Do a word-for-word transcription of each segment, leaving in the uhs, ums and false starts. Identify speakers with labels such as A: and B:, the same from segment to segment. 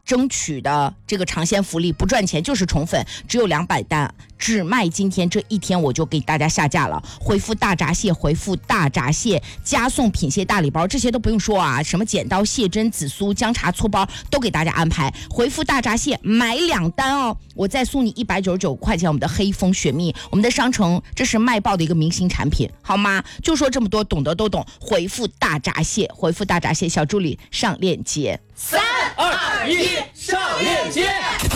A: 争取的这个尝鲜福利，不赚钱就是宠粉，只有两百单，只卖今天这一天，我就给大家下架了。回复大闸蟹，回复大闸蟹，加送品蟹大礼包，这些都不用说啊，什么剪刀、蟹针、紫苏、姜茶粗包都给大家安排。回复大闸蟹，买两单哦，我再送你一百九十九块钱我们的黑蜂雪蜜，我们的商城这是卖爆的一个明星产品，好吗？就说这么多，懂得都懂。回复大闸蟹，回复大闸蟹，小助理上链接。
B: 三二一，上链接。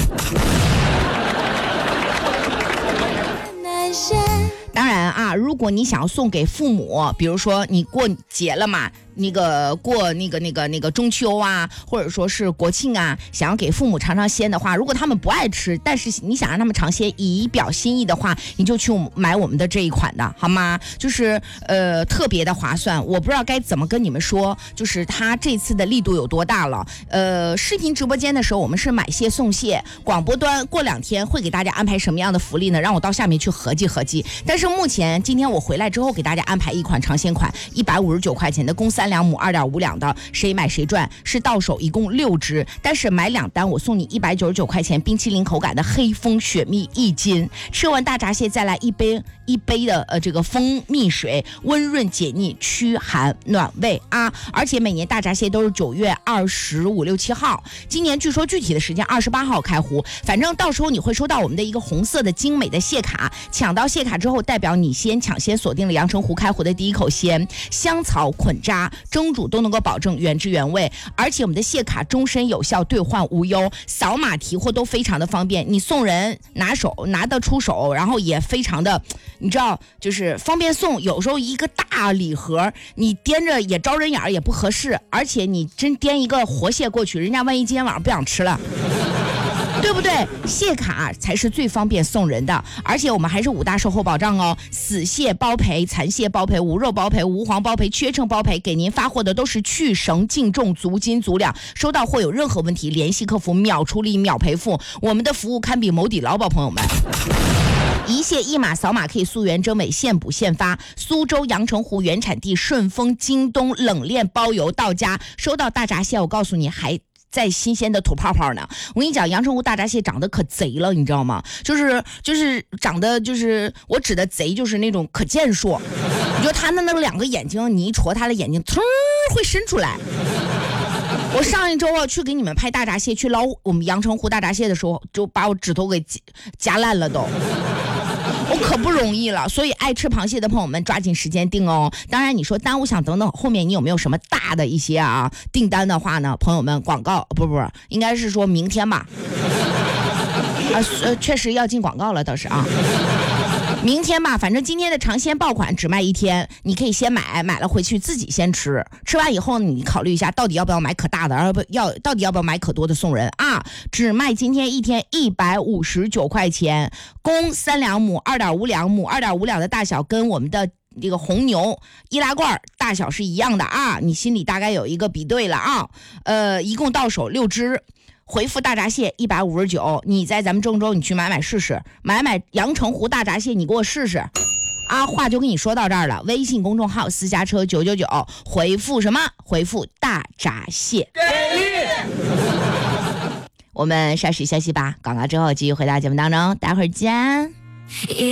A: 当然啊，如果你想要送给父母，比如说你过节了嘛，那个过那个那个那个中秋啊，或者说是国庆啊，想要给父母尝尝鲜的话，如果他们不爱吃，但是你想让他们尝鲜以表心意的话，你就去买我们的这一款的好吗？就是呃特别的划算，我不知道该怎么跟你们说，就是它这次的力度有多大了。呃视频直播间的时候我们是买蟹送蟹，广播端过两天会给大家安排什么样的福利呢？让我到下面去合计合计。但是目前今天我回来之后给大家安排一款尝鲜款，一百五十九块钱的公三两母二点五两的，谁买谁赚，是到手一共六只，但是买两单我送你一百九十九块钱冰淇淋口感的黑蜂雪蜜一斤，吃完大闸蟹再来一杯一杯的呃这个蜂蜜水，温润解腻，驱寒暖胃啊！而且每年大闸蟹都是九月二十五六七号，今年据说具体的时间二十八号开壶，反正到时候你会收到我们的一个红色的精美的蟹卡，抢到蟹卡之后代表你先抢先锁定了阳澄湖开壶的第一口鲜，香草捆扎蒸煮都能够保证原汁原味，而且我们的蟹卡终身有效，兑换无忧，扫码提货都非常的方便，你送人拿手拿得出手，然后也非常的你知道就是方便送，有时候一个大礼盒你掂着也招人眼也不合适，而且你真掂一个活蟹过去，人家万一今天晚上不想吃了对不对？蟹卡才是最方便送人的，而且我们还是五大售后保障哦，死蟹包赔，残蟹包赔，无肉包赔，无黄包赔，缺称包赔，给您发货的都是去绳净重，足斤足两，收到货有任何问题联系客服，秒处理秒赔付，我们的服务堪比某底捞宝，朋友们。一蟹一码扫码可以溯源征美，现补现发，苏州阳澄湖原产地，顺丰京东冷链包邮到家，收到大闸蟹我告诉你还再新鲜的吐泡泡呢。我跟你讲，阳澄湖大闸蟹长得可贼了，你知道吗？就是就是长得就是我指的贼，就是那种可健硕。你说他的那两个眼睛，你一戳他的眼睛，嗖会伸出来。我上一周啊去给你们拍大闸蟹，去捞我们阳澄湖大闸蟹的时候，就把我指头给夹烂了都。我可不容易了，所以爱吃螃蟹的朋友们抓紧时间订哦。当然你说耽误想等等后面你有没有什么大的一些啊订单的话呢，朋友们广告不不应该是说明天吧啊呃确实要进广告了倒是啊明天吧，反正今天的尝鲜爆款只卖一天，你可以先买，买了回去自己先吃，吃完以后你考虑一下到底要不要买可大的，而不要到底要不要买可多的送人啊！只卖今天一天一百五十九块钱，公三两母二点五两母二点五两的大小跟我们的这个红牛易拉罐大小是一样的啊，你心里大概有一个比对了啊。呃，一共到手六只。回复大闸蟹一百五十九，你在咱们郑州你去买买试试，买买阳澄湖大闸蟹你给我试试啊！话就跟你说到这儿了，微信公众号私家车九九九，回复什么？回复大闸蟹。
B: 给力！
A: 我们稍事休息吧，广告之后继续回到节目当中，待会儿见。